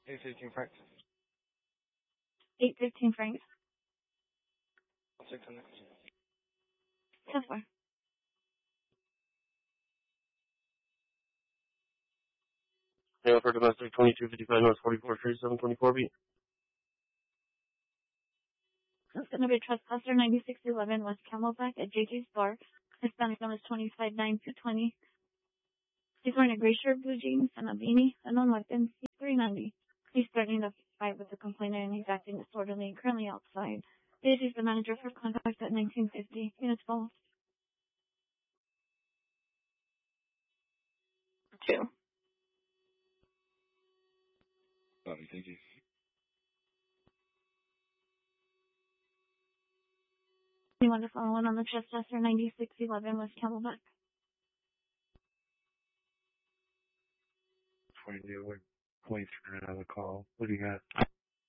815 francs. 815 francs. 600. So far. Hail for domestic 2255 North 44 Street, 724B. It's going to be trespasser 9611 West Camelback at JJ's Bar. Hispanic number is 259-220. He's wearing a gray shirt, blue jeans, and a beanie. Unknown weapons. He's 390. He's threatening to fight with the complainant and he's acting disorderly and currently outside. JJ's the manager for contact at 1950. Units follow. 2. Copy, thank you. You want to follow in on the trespasser 9611 West Camelback? 22, we're going through another call. What do you got?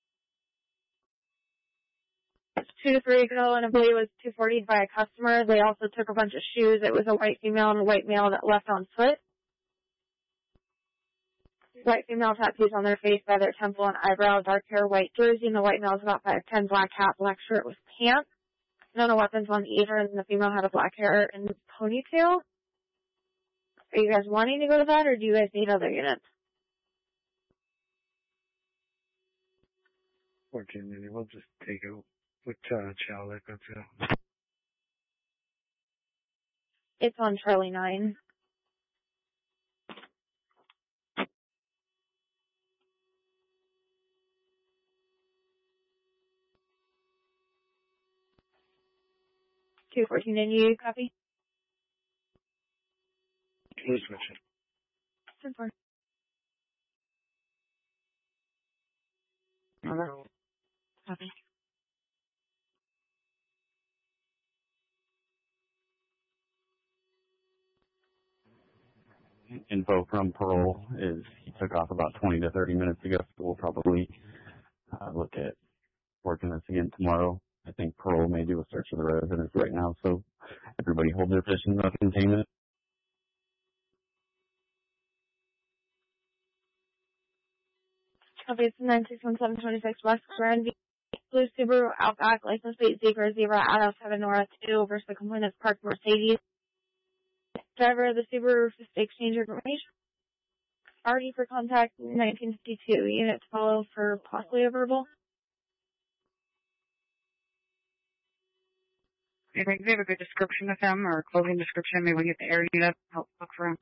2 to 3 ago, and I believe it was 240 by a customer. They also took a bunch of shoes. It was a white female and a white male that left on foot. White female tattoos on their face by their temple and eyebrow, dark hair, white jersey, and the white male is about 5'10", black hat, black shirt with pants. No weapons on either, and the female had a black hair and ponytail. Are you guys wanting to go to that, or do you guys need other units? Fortunately, we'll just take it with Chow. Let's go. It's on Charlie 9. $214, and you copy? Can you switch it? Super. Copy. Info from Pearl is he took off about 20 to 30 minutes ago, so we'll probably look at working this again tomorrow. I think Pearl may do a search of the residence right now, so everybody hold their positions on containment. Copy, it's 961-726 West Grand Blue Subaru Outback, license plate Zebra out of 7 Nora 2 versus the complainant's parked Mercedes. Driver of the Subaru exchange information. Already for contact 1952. Units follow for possibly a verbal. Do you think they have a good description of him or a clothing description? Maybe we get the air unit to help look for him.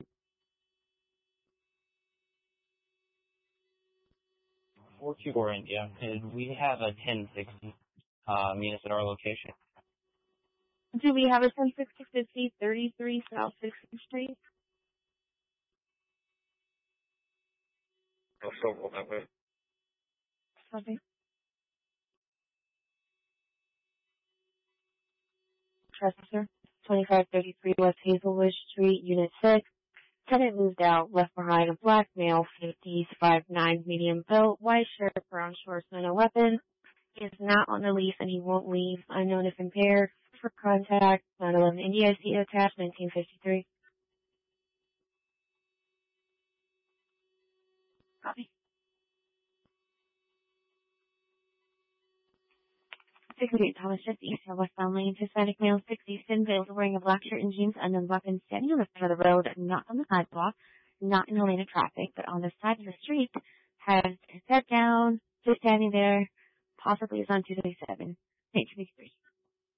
424 India, and we have a 1060 units at our location. Do we have a 1060 33 South 6th Street? I'll still roll that way. Copy. Trespasser, 2533 West Hazelwood Street, Unit 6. Tenant moved out, left behind a black male, 50s, 5'9", medium built, white shirt, brown shorts, and a weapon. He is not on the lease and he won't leave. Unknown if impaired. For contact, 911 India, CO attached, 1953. Copy. 68 Thomas Street, East Westbound Lane, Hispanic male, 60s, thin veils, wearing a black shirt and jeans, unknown weapon, standing on the side of the road, not on the sidewalk, not in the lane of traffic, but on the side of the street, has his head down, just standing there, possibly is on 237.